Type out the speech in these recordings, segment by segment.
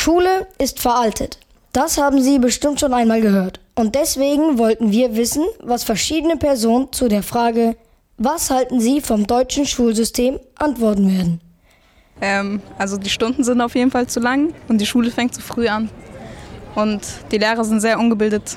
Schule ist veraltet. Das haben Sie bestimmt schon einmal gehört. Und deswegen wollten wir wissen, was verschiedene Personen zu der Frage, was halten Sie vom deutschen Schulsystem, antworten werden. Also die Stunden sind auf jeden Fall zu lang und die Schule fängt zu früh an. Und die Lehrer sind sehr ungebildet.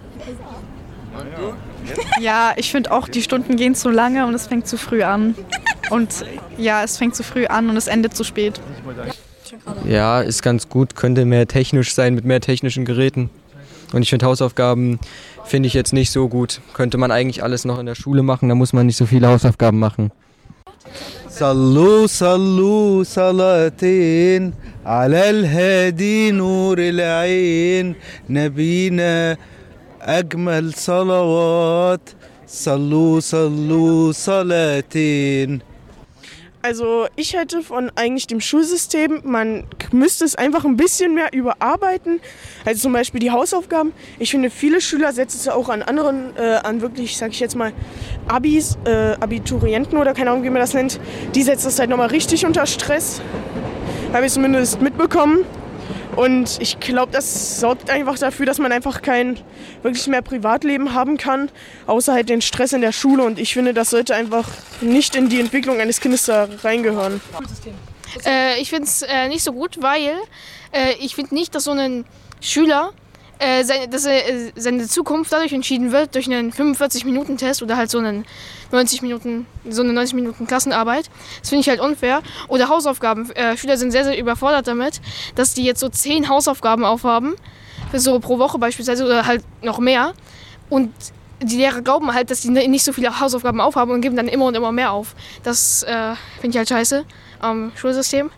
Ja, ich finde auch, die Stunden gehen zu lange und es fängt zu früh an. Und ja, es fängt zu früh an und es endet zu spät. Ja, ist ganz gut, könnte mehr technisch sein mit mehr technischen Geräten. Und ich finde Hausaufgaben finde ich jetzt nicht so gut. Könnte man eigentlich alles noch in der Schule machen, da muss man nicht so viele Hausaufgaben machen. صلوا صلوا صلاتين على الهادي نور العين نبينا أجمل صلوات صلوا صلوا صلاتين. Also ich halte von eigentlich dem Schulsystem, man müsste es einfach ein bisschen mehr überarbeiten. Also zum Beispiel die Hausaufgaben. Ich finde, viele Schüler setzen es auch an anderen, an wirklich, sag ich jetzt mal, Abiturienten oder keine Ahnung, wie man das nennt. Die setzen es halt nochmal richtig unter Stress. Habe ich zumindest mitbekommen. Und ich glaube, das sorgt einfach dafür, dass man einfach kein wirklich mehr Privatleben haben kann, außer halt den Stress in der Schule. Und ich finde, das sollte einfach nicht in die Entwicklung eines Kindes da reingehören. Ich finde es nicht so gut, weil ich finde nicht, dass so ein Schüler seine Zukunft dadurch entschieden wird, durch einen 45-Minuten-Test oder halt so eine 90 Minuten Klassenarbeit. Das finde ich halt unfair. Oder Hausaufgaben. Schüler sind sehr, sehr überfordert damit, dass die jetzt so 10 Hausaufgaben aufhaben, so pro Woche beispielsweise oder halt noch mehr. Und die Lehrer glauben halt, dass die nicht so viele Hausaufgaben aufhaben und geben dann immer und immer mehr auf. Das finde ich halt scheiße am Schulsystem.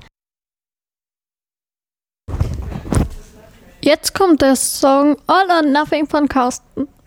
Jetzt kommt der Song All or Nothing von Carsten.